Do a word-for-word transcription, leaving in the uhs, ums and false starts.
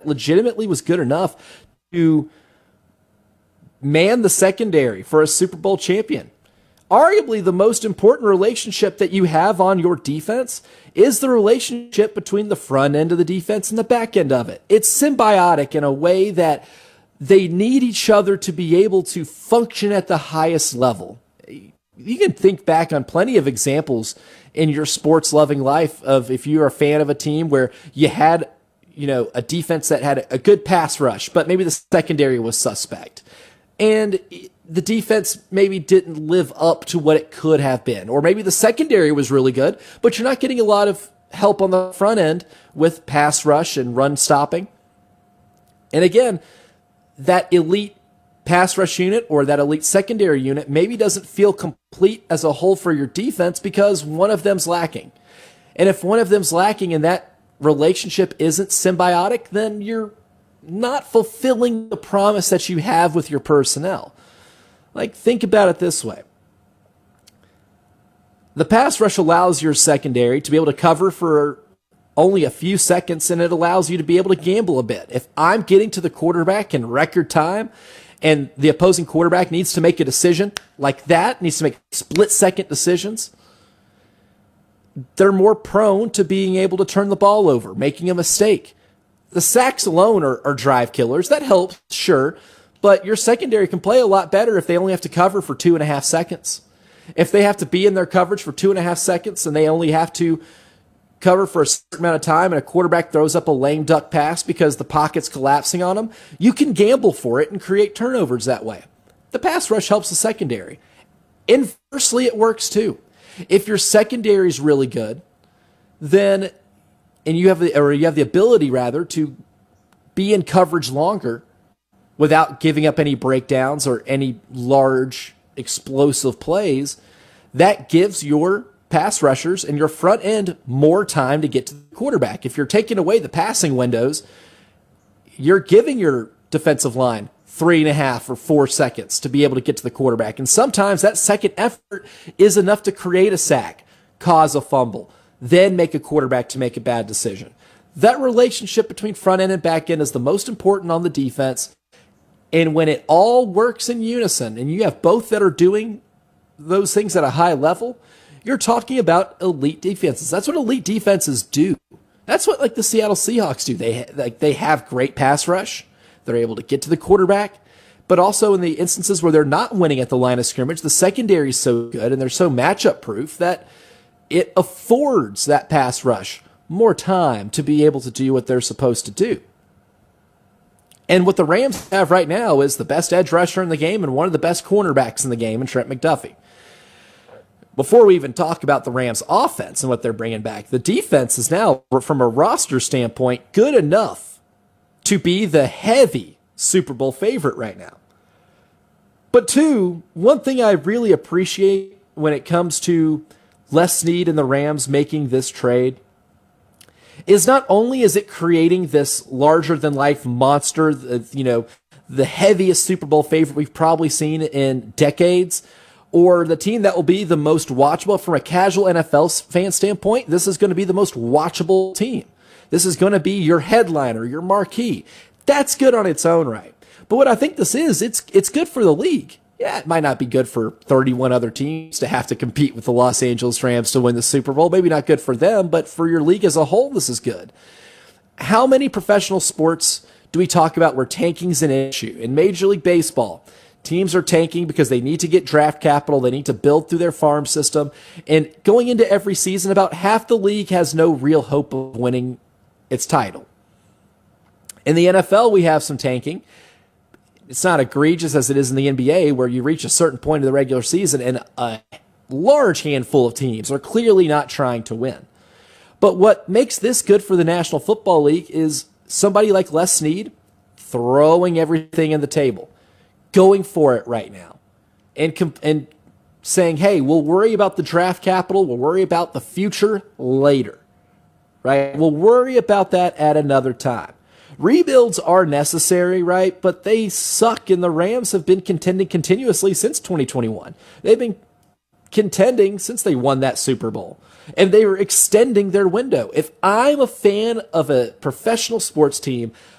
legitimately was good enough to man the secondary for a Super Bowl champion. Arguably, the most important relationship that you have on your defense is the relationship between the front end of the defense and the back end of it. It's symbiotic in a way that they need each other to be able to function at the highest level. You can think back on plenty of examples in your sports-loving life of if you're a fan of a team where you had, you know, a defense that had a good pass rush, but maybe the secondary was suspect. And the defense maybe didn't live up to what it could have been. Or maybe the secondary was really good, but you're not getting a lot of help on the front end with pass rush and run stopping. And again, that elite pass rush unit or that elite secondary unit maybe doesn't feel complete as a whole for your defense because one of them's lacking. And if one of them's lacking and that relationship isn't symbiotic, then you're not fulfilling the promise that you have with your personnel. Like, think about it this way. The pass rush allows your secondary to be able to cover for only a few seconds, and it allows you to be able to gamble a bit. If I'm getting to the quarterback in record time and the opposing quarterback needs to make a decision like that, needs to make split-second decisions, they're more prone to being able to turn the ball over, making a mistake. The sacks alone are, are drive killers. That helps, sure, but your secondary can play a lot better if they only have to cover for two and a half seconds. If they have to be in their coverage for two and a half seconds and they only have to cover for a certain amount of time and a quarterback throws up a lame duck pass because the pocket's collapsing on them, you can gamble for it and create turnovers that way. The pass rush helps the secondary. Inversely, it works too. If your secondary is really good, then and you have the or you have the ability rather to be in coverage longer without giving up any breakdowns or any large explosive plays, that gives your pass rushers and your front end more time to get to the quarterback. If you're taking away the passing windows, you're giving your defensive line three and a half or four seconds to be able to get to the quarterback. And sometimes that second effort is enough to create a sack, cause a fumble, then make a quarterback to make a bad decision. That relationship between front end and back end is the most important on the defense. And when it all works in unison and you have both that are doing those things at a high level, you're talking about elite defenses. That's what elite defenses do. That's what like the Seattle Seahawks do. They like they have great pass rush. They're able to get to the quarterback, but also in the instances where they're not winning at the line of scrimmage, the secondary is so good and they're so matchup proof that it affords that pass rush more time to be able to do what they're supposed to do. And what the Rams have right now is the best edge rusher in the game and one of the best cornerbacks in the game in Trent McDuffie. Before we even talk about the Rams' offense and what they're bringing back, the defense is now, from a roster standpoint, good enough to be the heavy Super Bowl favorite right now. But two, one thing I really appreciate when it comes to Les Snead and the Rams making this trade is not only is it creating this larger-than-life monster, you know, the heaviest Super Bowl favorite we've probably seen in decades, or the team that will be the most watchable from a casual N F L fan standpoint, this is going to be the most watchable team. This is going to be your headliner, your marquee. That's good on its own right. But what I think this is, it's it's good for the league. Yeah, it might not be good for thirty-one other teams to have to compete with the Los Angeles Rams to win the Super Bowl. Maybe not good for them, but for your league as a whole, this is good. How many professional sports do we talk about where tanking's an issue? In Major League Baseball, teams are tanking because they need to get draft capital. They need to build through their farm system. And going into every season, about half the league has no real hope of winning its title. In the N F L, we have some tanking. It's not egregious as it is in the N B A, where you reach a certain point of the regular season and a large handful of teams are clearly not trying to win. But what makes this good for the National Football League is somebody like Les Snead throwing everything in the table, going for it right now, and comp- and saying, hey, we'll worry about the draft capital, we'll worry about the future later, right? We'll worry about that at another time. Rebuilds are necessary, right? But they suck, and the Rams have been contending continuously since twenty twenty-one. They've been contending since they won that Super Bowl, and they were extending their window. If I'm a fan of a professional sports team,